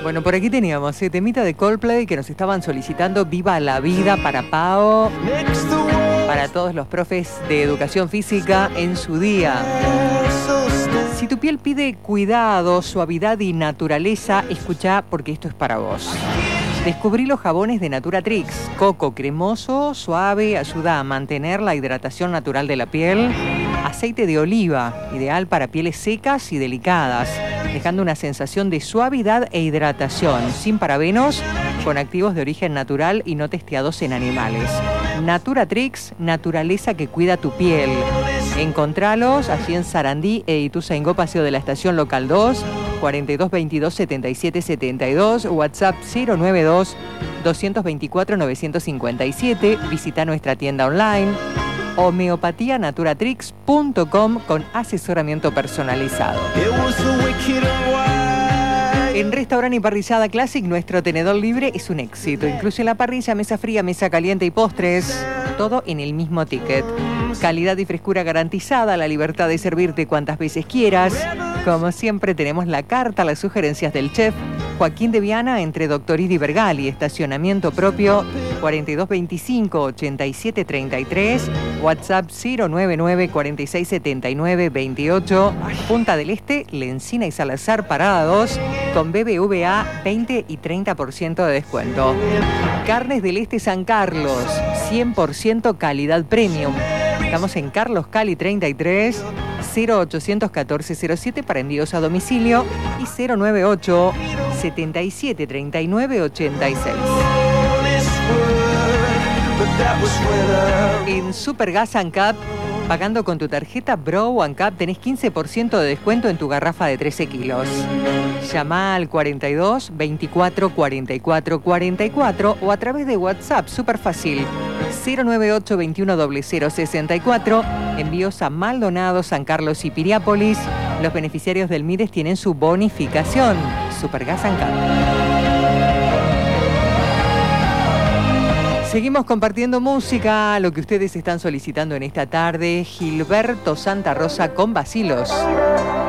Bueno, por aquí teníamos temita de Coldplay que nos estaban solicitando. Viva la vida para Pao, para todos los profes de educación física en su día. Si tu piel pide cuidado, suavidad y naturaleza, escuchá porque esto es para vos. Descubrí los jabones de Naturatrix. Coco cremoso, suave, ayuda a mantener la hidratación natural de la piel. Aceite de oliva, ideal para pieles secas y delicadas, dejando una sensación de suavidad e hidratación, sin parabenos, con activos de origen natural y no testeados en animales. Naturatrix, naturaleza que cuida tu piel. Encontralos allí en Sarandí e Ituzaingó, Paseo de la Estación Local 2, 42 22 77 72, WhatsApp 092 224 957. Visita nuestra tienda online homeopatianaturatrix.com con asesoramiento personalizado. En Restaurante y Parrillada Classic, nuestro tenedor libre es un éxito. Incluye la parrilla, mesa fría, mesa caliente y postres. Todo en el mismo ticket. Calidad y frescura garantizada, la libertad de servirte cuantas veces quieras. Como siempre, tenemos la carta, las sugerencias del chef Joaquín de Viana entre Doctorini y Vergali. Estacionamiento propio 4225 8733, WhatsApp 099 4679 28, Punta del Este, Lencina y Salazar, Parada 2, con BBVA 20 y 30% de descuento. Carnes del Este San Carlos, 100% calidad premium. Estamos en Carlos Cali 33, 0814 07 para envíos a domicilio y 098 77 39 86. En Supergas ANCAP, pagando con tu tarjeta Bro ANCAP, tenés 15% de descuento en tu garrafa de 13 kilos. Llama al 42 24 44 44 o a través de WhatsApp, súper fácil, 098 21 00 64. Envíos a Maldonado, San Carlos y Piriápolis. Los beneficiarios del MIDES tienen su bonificación. Supergas ANCAP. Seguimos compartiendo música, lo que ustedes están solicitando en esta tarde. Gilberto Santa Rosa con Bacilos.